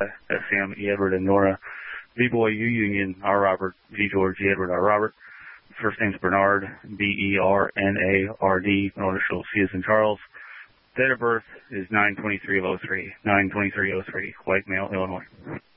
Sam, E. Edward, and Nora. V-Boy, U Union, R. Robert, G. George, E. Edward, R. Robert. First name's Bernard, B-E-R-N-A-R-D, North Shore, C as in Charles. Date of birth is 9/23/03, 9/23/03, white male, Illinois.